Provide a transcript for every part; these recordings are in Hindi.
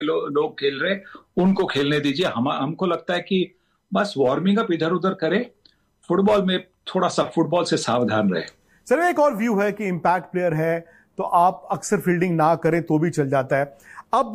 लोग खेल रहे, उनको खेलने दीजिए। हमको लगता है कि बस वार्मिंग अप इधर उधर करें, फुटबॉल में थोड़ा सा फुटबॉल से सावधान रहे। सर एक और व्यू है कि इंपैक्ट प्लेयर है तो आप अक्सर फील्डिंग ना करें तो भी चल जाता है। अब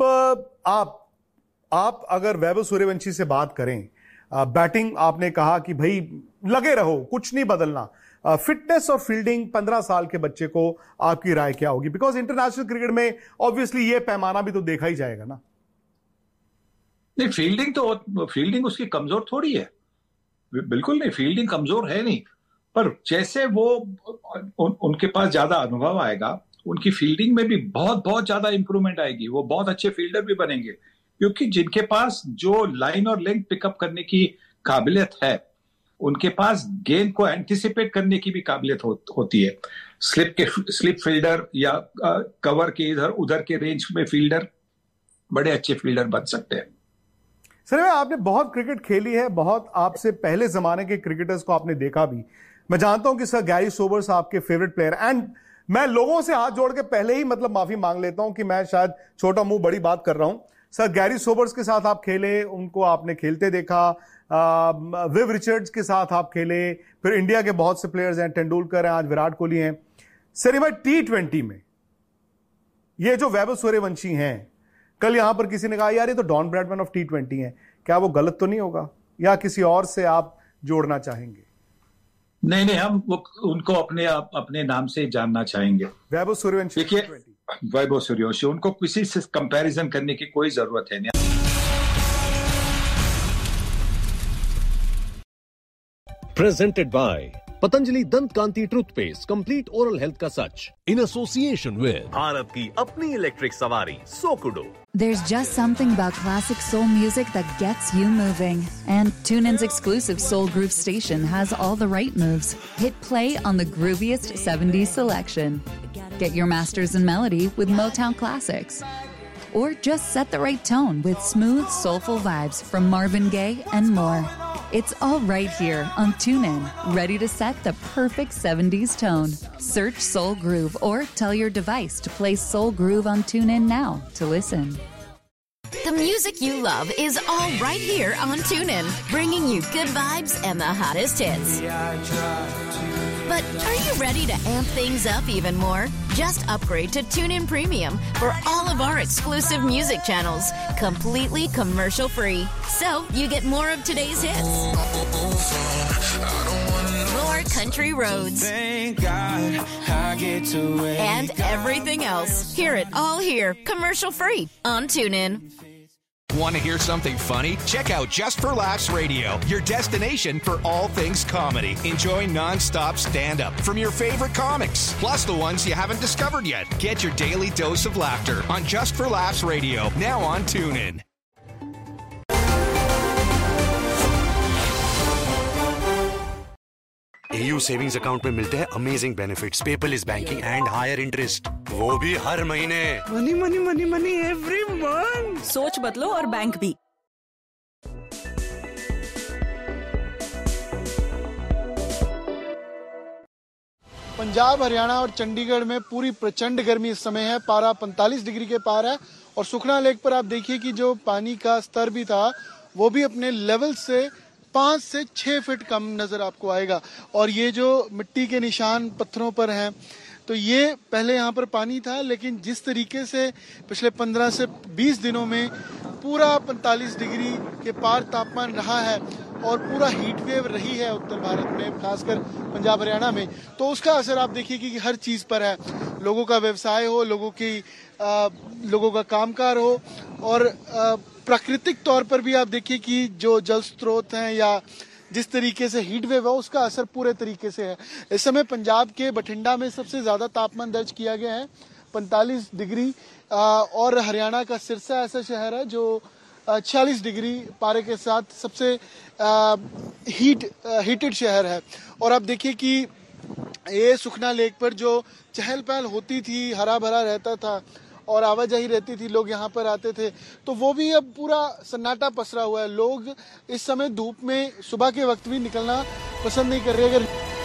आप अगर वैभव सूर्यवंशी से बात करें, बैटिंग आपने कहा कि भाई लगे रहो, कुछ नहीं बदलना, फिटनेस और फील्डिंग 15 साल के बच्चे को आपकी राय क्या होगी? बिकॉज इंटरनेशनल क्रिकेट में ऑब्वियसली ये पैमाना भी तो देखा ही जाएगा ना। नहीं, फील्डिंग उसकी कमजोर थोड़ी है, बिल्कुल नहीं, फील्डिंग कमजोर है नहीं, पर जैसे वो उनके पास ज्यादा अनुभव आएगा, उनकी फील्डिंग में भी बहुत बहुत ज्यादा इंप्रूवमेंट आएगी, वो बहुत अच्छे फील्डर भी बनेंगे। क्योंकि जिनके पास जो लाइन और लेंथ पिकअप करने की काबिलियत है, उनके पास गेंद को एंटिसिपेट करने की भी काबिलियत होती है। स्लिप फील्डर या कवर के इधर उधर के रेंज में फील्डर बड़े अच्छे फील्डर बन सकते हैं। सर आपने बहुत क्रिकेट खेली है, बहुत आपसे पहले जमाने के क्रिकेटर्स को आपने देखा भी। मैं जानता हूं कि सर गैरी सोबर्स आपके फेवरेट प्लेयर, एंड मैं लोगों से हाथ जोड़ के पहले ही माफी मांग लेता हूं कि मैं शायद छोटा मुंह बड़ी बात कर रहा हूं। सर गैरी सोबर्स के साथ आप खेले, उनको आपने खेलते देखा, विव रिचर्ड्स के साथ आप खेले, फिर इंडिया के बहुत से प्लेयर्स हैं, तेंदुलकर हैं, आज विराट कोहली हैं। सर ये T20 में ये जो वैभव सूर्यवंशी हैं, कल यहां पर किसी ने कहा यार ये तो डॉन ब्रैडमैन ऑफ T20 हैं, क्या वो गलत तो नहीं होगा, या किसी और से आप जोड़ना चाहेंगे? नहीं, हम उनको अपने नाम से जानना चाहेंगे। वैभव सूर्यवंशी, वैभव सूर्यवंशी, उनको किसी से कंपैरिजन करने की कोई जरूरत है नहीं। Presented by Patanjali Dant Kanti Toothpaste, complete oral health का सच, in association with भारत की अपनी इलेक्ट्रिक सवारी सोकुडो। There's just something about classic soul music that gets you moving. And TuneIn's exclusive Soul Groove station has all the right moves. Hit play on the grooviest 70s selection. Get your masters in melody with Motown classics. Or just set the right tone with smooth, soulful vibes from Marvin Gaye and more. It's all right here on TuneIn, ready to set the perfect 70s tone. Search Soul Groove or tell your device to play Soul Groove on TuneIn now to listen. The music you love is all right here on TuneIn, bringing you good vibes and the hottest hits. But are you ready to amp things up even more? Just upgrade to TuneIn Premium for all of our exclusive music channels, completely commercial free. So you get more of today's hits, more country roads, and everything else. Hear it all here, commercial free on TuneIn. Want to hear something funny? Check out Just for Laughs Radio, your destination for all things comedy. Enjoy non-stop stand-up from your favorite comics, plus the ones you haven't discovered yet. Get your daily dose of laughter on Just for Laughs Radio, now on TuneIn. AU savings account में मिलते हैं amazing benefits, paperless banking and higher interest, वो भी हर महीने। Money money money money every month. सोच बदलो और बैंक भी। पंजाब, हरियाणा और चंडीगढ़ में पूरी प्रचंड गर्मी इस समय है। पारा 45 डिग्री के पार है और सुखना लेक पर आप देखिए कि जो पानी का स्तर भी था वो भी अपने लेवल से 5 से 6 फीट कम नजर आपको आएगा। और ये जो मिट्टी के निशान पत्थरों पर हैं, तो ये पहले यहाँ पर पानी था, लेकिन जिस तरीके से पिछले 15 से 20 दिनों में पूरा 45 डिग्री के पार तापमान रहा है और पूरा हीट वेव रही है उत्तर भारत में, खासकर पंजाब हरियाणा में, तो उसका असर आप देखिए कि हर चीज़ पर है। लोगों का व्यवसाय हो, लोगों का कामकाज हो, और प्राकृतिक तौर पर भी आप देखिए कि जो जल स्रोत हैं या जिस तरीके से हीट वेव है उसका असर पूरे तरीके से है। इस समय पंजाब के बठिंडा में सबसे ज़्यादा तापमान दर्ज किया गया है 45 डिग्री, और हरियाणा का सिरसा ऐसा शहर है जो 46 डिग्री पारे के साथ सबसे हीटेड शहर है। और आप देखिए कि ये सुखना लेक पर जो चहल पहल होती थी, हरा भरा रहता था और आवाजाही रहती थी, लोग यहाँ पर आते थे, तो वो भी अब पूरा सन्नाटा पसरा हुआ है। लोग इस समय धूप में सुबह के वक्त भी निकलना पसंद नहीं कर रहे। अगर